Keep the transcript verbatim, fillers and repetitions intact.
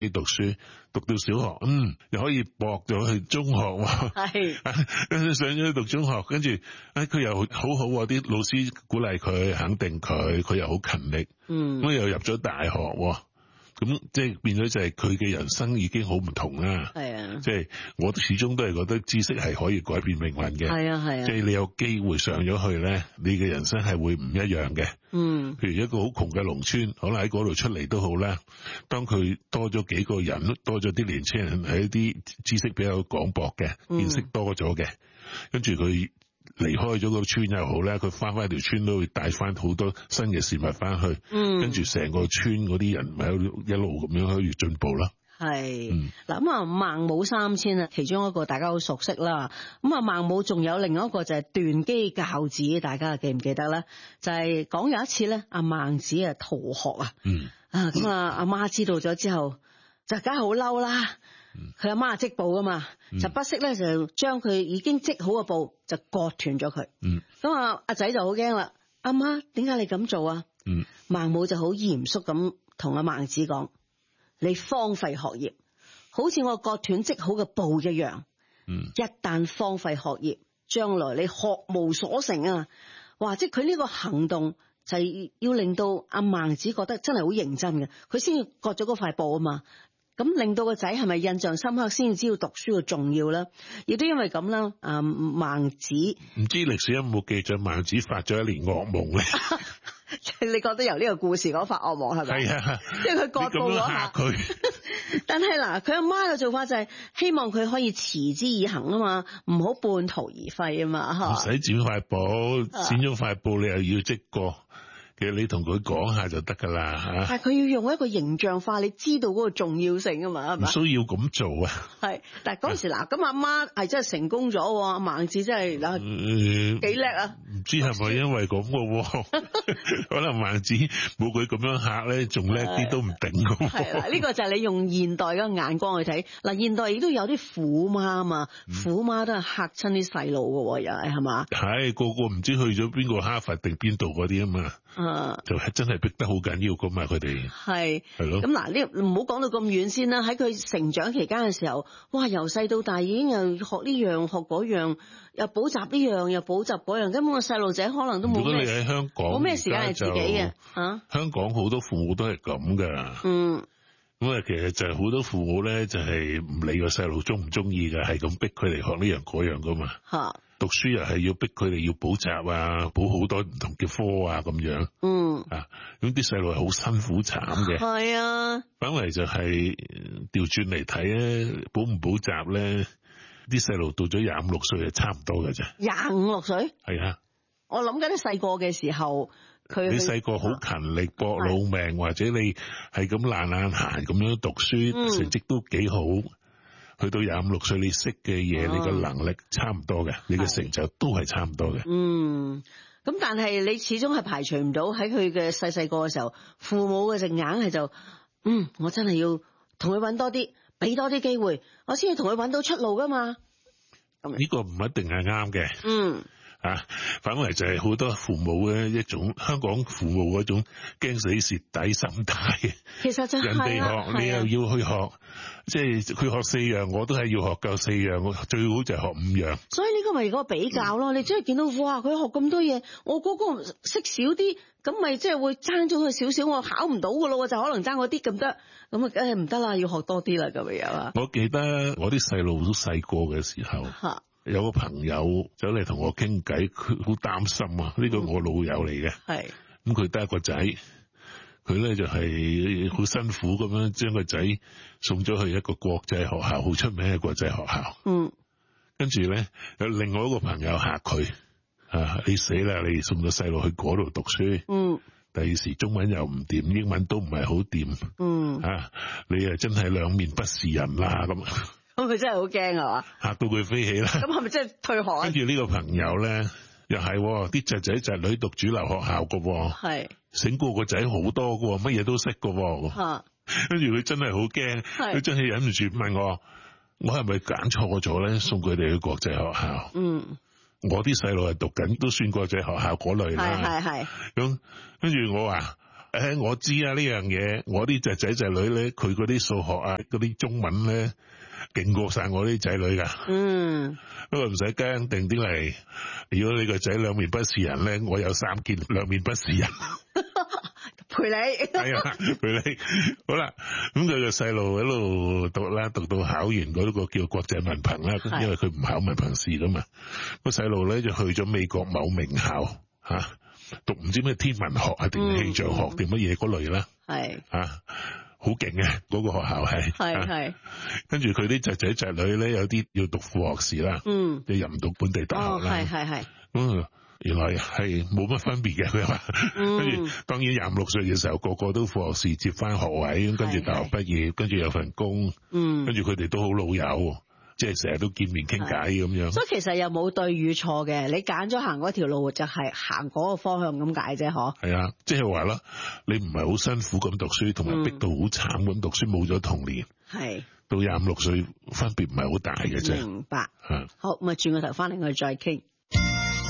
讀書，讀到小學，嗯，又可以駁咗去中學喎。 係， 跟住上咗去讀中學，跟住誒佢又好好喎，啲老師鼓勵佢，肯定佢，佢又好勤力， 嗯， 咁又入咗大學喎。咁即係變咗就係佢嘅人生已經好唔同啦。 係啊， 即係我始終都係覺得知識係可以改變命運嘅。 係啊係啊， 即係你有機會上咗去咧，你嘅人生係會唔一樣嘅。 嗯， 譬如一個好窮嘅農村，可能喺嗰度出嚟都好啦。當佢多咗幾個人，多咗啲年青人，係一啲知識比較廣博嘅，見識多咗嘅，跟住佢離開咗個村又好咧，佢翻翻條村都會帶翻好多新嘅事物翻去，嗯，跟住成個村嗰啲人咪一路咁樣可以進步啦。 係，嗱咁啊孟母三遷啊，其中一個大家好熟悉啦。咁啊孟母仲有另外一個就係斷機教子，大家記唔記得咧？就係講有一次咧，阿孟子啊逃學啊，嗯，啊咁啊阿媽知道咗之後，就梗係好嬲啦。佢阿媽係織布噶嘛，嗯、就不惜咧就將佢已經織好嘅布就割斷咗佢。嗯，咁啊阿仔就好驚啦，阿媽點解你咁做啊？嗯，孟母就好嚴肅咁同阿孟子講：你荒廢學業，好似我割斷織好嘅布一樣。嗯，一旦荒廢學業，將來你學無所成啊！哇，即係佢呢個行動就係要令到阿孟子覺得真係好認真嘅，佢先要割咗嗰塊布啊嘛。咁令到個仔係咪印象深刻，先知道讀書嘅重要啦？亦都因為咁啦，啊孟子唔知歷史有冇記載孟子發咗一年噩夢咧？ 你覺得由呢個故事講發噩夢係咪？係啊， 因為佢割布嗰下佢。但係嗱，佢阿媽嘅做法就係希望佢可以持之以恆啊嘛，唔好半途而廢啊嘛。 唔使剪塊布，剪咗塊布你又要織過。其實你同佢講下就得噶啦吓， 但係佢要用一個形象化，你知道嗰個重要性啊嘛，係咪？ 唔需要咁做啊。係， 但係嗰時嗱，咁阿媽係真係成功咗，孟子真係嗱幾叻啊！唔知係咪因為咁嘅？可能孟子冇佢咁樣嚇咧，仲叻啲都唔定噶。 係啦，呢個就係你用現代嘅眼光去睇嗱，現代亦都有啲虎媽啊嘛，虎媽都係嚇親啲細路噶，又係係嘛？ 係個個唔知去咗邊個哈佛定邊度嗰啲啊嘛。啊、就係真係逼得好緊要噶嘛，佢哋係係咯。咁嗱，呢唔好講到咁遠先啦。喺佢成長期間嘅時候，哇，由細到大已經又學呢樣學嗰樣，又補習呢樣又補習嗰樣，根本個細路仔可能都冇咩。如果你喺香港，冇咩時間係自己嘅啊。香港好多父母都係咁噶。嗯。咁啊，其實就係好多父母咧，就係唔理個細路中唔中意嘅，係咁逼佢哋學呢樣嗰樣噶嘛。吓。讀書又係要逼佢哋要補習啊，補好多唔同嘅科啊，咁樣。嗯。啊，咁啲細路係好辛苦慘嘅。係啊。反為就係調轉嚟睇咧，補唔補習咧，啲細路到咗廿五六歲係差唔多嘅啫。廿五六歲？係啊。我諗緊啲細個嘅時候，佢你細個好勤力搏老命，或者你係咁懶懶閒咁樣讀書，嗯、成績都幾好。去到廿五六歲，你識嘅嘢，你嘅能力差唔多嘅，你嘅成就都係差唔多嘅。嗯，咁但係你始終係排除唔到喺佢嘅細細個嘅時候，父母嘅隻硬係就，嗯，我真係要同佢搵多啲，俾多啲機會，我先要同佢搵到出路噶嘛。咁呢個唔一定係啱嘅。嗯。啊，反為就係好多父母嘅一種香港父母嗰種驚死蝕底心態。其實就係人哋學，啊、你又要去學，即係佢學四樣，我都係要學夠四樣，我最好就係學五樣。所以呢個咪嗰個比較咯，嗯、你真係見到哇，佢學咁多嘢，我嗰個識少啲，咁咪即係會爭咗佢少少，我考唔到噶咯，就可能爭嗰啲咁得，咁啊梗係唔得啦，要學多啲啦咁樣啊。我記得我啲細路都細個嘅時候。啊有個朋友走嚟同我傾偈，佢好擔心啊！呢個我老友嚟嘅，係咁佢得一個仔，佢咧就係好辛苦咁樣將個仔送咗去一個國際學校，好出名嘅國際學校。嗯，跟住咧有另外一個朋友嚇佢啊！你死啦！你送個細路去嗰度讀書，嗯，第二時中文又唔掂，英文都唔係好掂，嗯啊，你啊真係兩面不是人啦咁。咁佢真係好驚係嘛？嚇到佢飛起啦！咁係咪真係退學啊？跟住呢個朋友咧，又係啲仔仔仔女讀主流學校噶，係醒過個仔好多噶，乜嘢都識噶。吓，跟住佢真係好驚，佢真係忍唔住問我：我係咪揀錯咗咧？送佢哋去國際學校？嗯，我啲細路係讀緊都算國際學校嗰類啦。係係係。咁跟住我話誒，我知啊呢樣嘢，我啲仔仔仔女咧，佢嗰啲數學啊，嗰啲中文咧，勁過晒我啲仔女噶。嗯，不過唔使驚，定啲嚟。如果你個仔兩面不是人咧，我有三件兩面不是人。 陪你係啊，陪你好啦。咁佢個細路喺度讀啦，讀到考完嗰個叫國際文憑啦，因為佢唔考文憑試噶嘛。個細路咧就去咗美國某名校吓、啊，讀唔知咩天文學啊定氣象學定乜嘢嗰類啦。係啊，好勁嘅嗰個學校係。係係。跟住佢啲侄仔侄女咧，有啲要讀副學士啦，嗯，就入唔到本地大學啦。係係係。嗯。原來係冇乜分別嘅，佢話，跟住當然廿五六歲嘅時候，個個都副學士接翻學位，跟住大學畢業，跟住有份工，嗯，跟住佢哋都好老友，即係成日都見面傾偈咁樣。所以其實又冇對與錯嘅，你揀咗行嗰條路就係行嗰個方向咁解啫，嗬。係啊，即係話啦，你唔係好辛苦咁讀書，同埋逼到好慘咁讀書，冇咗童年。係。到廿五六歲分別唔係好大嘅啫。明白。好，咁啊轉個頭翻嚟我哋再傾。